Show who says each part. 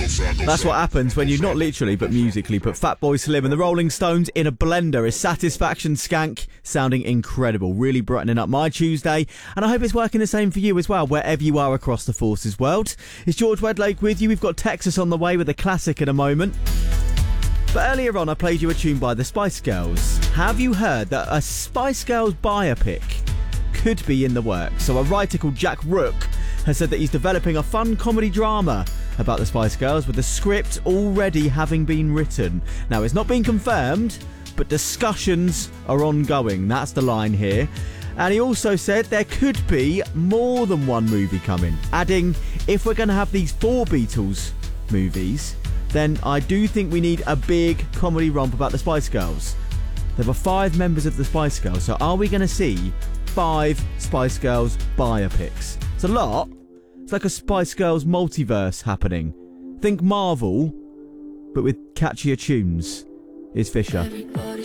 Speaker 1: That's what happens when you not literally but musically put Fatboy Slim and the Rolling Stones in a blender. Is Satisfaction Skank sounding incredible, really brightening up my Tuesday, and I hope it's working the same for you as well, wherever you are across the Forces world. It's George Wedlake with you. We've got Texas on the way with a classic in a moment. But earlier on I played you a tune by the Spice Girls. Have you heard that a Spice Girls biopic could be in the works? So a writer called Jack Rook has said that he's developing a fun comedy drama about the Spice Girls, with the script already having been written. Now, it's not been confirmed, but discussions are ongoing. That's the line here. And he also said there could be more than one movie coming, adding, if we're going to have these 4 Beatles movies, then I do think we need a big comedy romp about the Spice Girls. There were 5 members of the Spice Girls, so are we going to see 5 Spice Girls biopics? It's a lot. It's like a Spice Girls multiverse happening. Think Marvel, but with catchier tunes. Is Fisher.
Speaker 2: Everybody